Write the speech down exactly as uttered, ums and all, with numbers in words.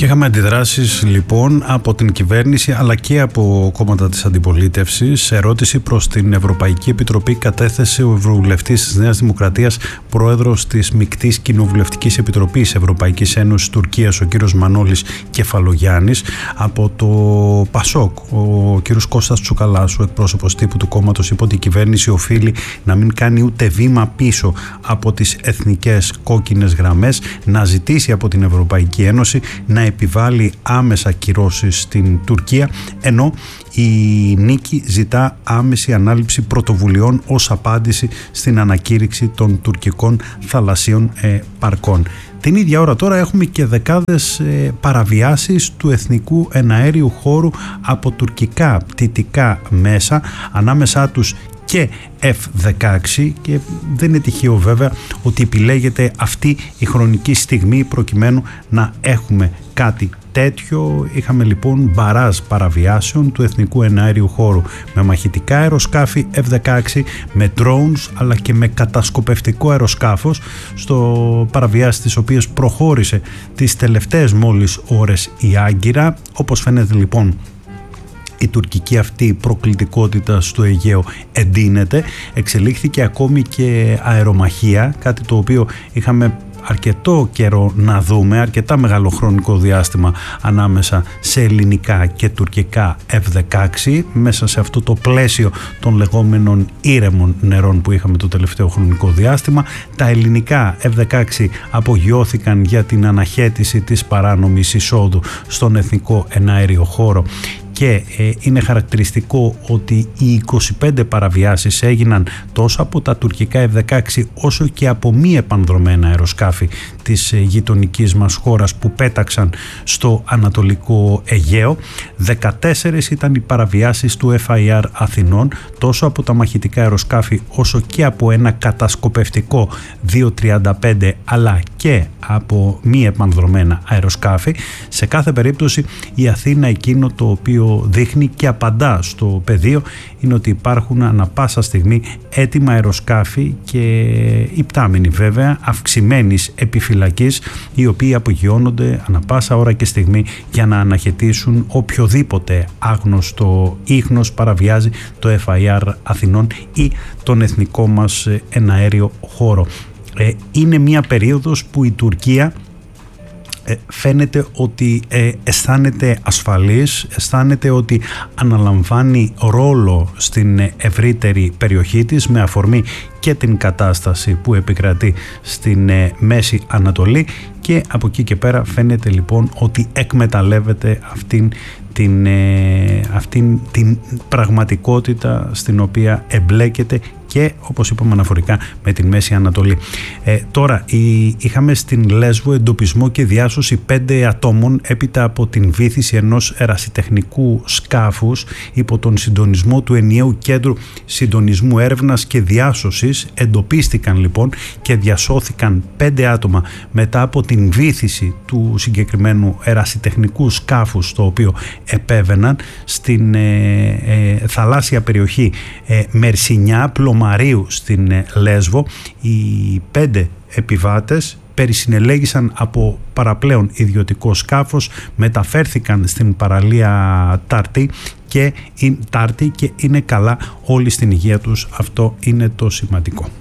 Και είχαμε αντιδράσεις λοιπόν από την κυβέρνηση αλλά και από κόμματα της αντιπολίτευσης. Σε ερώτηση προς την Ευρωπαϊκή Επιτροπή κατέθεσε ο Ευρωβουλευτής της Νέας Δημοκρατίας, πρόεδρος της Μεικτής Κοινοβουλευτικής Επιτροπής Ευρωπαϊκής Ένωσης Τουρκίας, ο κύριος Μανώλης Κεφαλογιάννης. Από το ΠΑΣΟΚ, ο κύριος Κώστας Τσουκαλάς, ο εκπρόσωπος τύπου του κόμματος, είπε ότι η κυβέρνηση οφείλει να μην κάνει ούτε βήμα πίσω από τις εθνικές κόκκινες γραμμές, να ζητήσει από την Ευρωπαϊκή Ένωση να επιβάλλει άμεσα κυρώσεις στην Τουρκία, ενώ η Νίκη ζητά άμεση ανάληψη πρωτοβουλειών ως απάντηση στην ανακήρυξη των τουρκικών θαλασσίων ε, παρκών. Την ίδια ώρα τώρα έχουμε και δεκάδες ε, παραβιάσεις του εθνικού εναέριου χώρου από τουρκικά πτυτικά μέσα, ανάμεσά τους και εφ δεκαέξι, και δεν είναι τυχαίο βέβαια ότι επιλέγεται αυτή η χρονική στιγμή προκειμένου να έχουμε κάτι τέτοιο. Είχαμε λοιπόν μπαράζ παραβιάσεων του εθνικού εναέριου χώρου με μαχητικά αεροσκάφη εφ δεκαέξι, με drones αλλά και με κατασκοπευτικό αεροσκάφος, στο παραβιάσεις τις οποίες προχώρησε τις τελευταίες μόλις ώρες η Άγκυρα. Όπως φαίνεται λοιπόν, η τουρκική αυτή προκλητικότητα στο Αιγαίο εντείνεται. Εξελίχθηκε ακόμη και αερομαχία, κάτι το οποίο είχαμε αρκετό καιρό να δούμε, αρκετά μεγάλο χρονικό διάστημα ανάμεσα σε ελληνικά και τουρκικά εφ δεκαέξι, μέσα σε αυτό το πλαίσιο των λεγόμενων ήρεμων νερών που είχαμε το τελευταίο χρονικό διάστημα. Τα ελληνικά εφ δεκαέξι απογειώθηκαν για την αναχέτηση της παράνομης εισόδου στον εθνικό εναέριο χώρο, και ε, είναι χαρακτηριστικό ότι οι είκοσι πέντε παραβιάσεις έγιναν τόσο από τα τουρκικά εφ δεκαέξι όσο και από μη επανδρομένα αεροσκάφη της ε, γειτονικής μας χώρας που πέταξαν στο Ανατολικό Αιγαίο. δεκατέσσερις ήταν οι παραβιάσεις του εφ άι αρ Αθηνών, τόσο από τα μαχητικά αεροσκάφη όσο και από ένα κατασκοπευτικό δύο τριάντα πέντε, αλλά και από μη επανδρομένα αεροσκάφη. Σε κάθε περίπτωση η Αθήνα εκείνο το οποίο δείχνει και απαντά στο πεδίο είναι ότι υπάρχουν ανα πάσα στιγμή έτοιμα αεροσκάφη και υπτάμενοι βέβαια αυξημένης επιφυλακής, οι οποίοι απογειώνονται ανα πάσα ώρα και στιγμή για να αναχαιτήσουν οποιοδήποτε άγνωστο ίχνος παραβιάζει το εφ άι αρ Αθηνών ή τον εθνικό μας εναέριο χώρο. Ε, είναι μια περίοδος που η Τουρκία Ε, φαίνεται ότι ε, αισθάνεται ασφαλής, αισθάνεται ότι αναλαμβάνει ρόλο στην ευρύτερη περιοχή της, με αφορμή και την κατάσταση που επικρατεί στην ε, Μέση Ανατολή, και από εκεί και πέρα φαίνεται λοιπόν ότι εκμεταλλεύεται αυτήν την, ε, αυτήν την πραγματικότητα στην οποία εμπλέκεται και, όπως είπαμε αναφορικά, με την Μέση Ανατολή. Ε, τώρα η, είχαμε στην Λέσβο εντοπισμό και διάσωση πέντε ατόμων έπειτα από την βύθιση ενός ερασιτεχνικού σκάφους υπό τον συντονισμό του Ενιαίου Κέντρου Συντονισμού Έρευνας και Διάσωσης. Εντοπίστηκαν λοιπόν και διασώθηκαν πέντε άτομα μετά από την βύθιση του συγκεκριμένου ερασιτεχνικού σκάφους, το οποίο επέβαιναν στην ε, ε, θαλάσσια περιοχή ε, Μερσινιά Μαρίου στην Λέσβο. Οι πέντε επιβάτες περισυνελέγησαν από παραπλέον ιδιωτικό σκάφος, μεταφέρθηκαν στην παραλία Τάρτη και, Τάρτη και είναι καλά όλοι στην υγεία τους. Αυτό είναι το σημαντικό.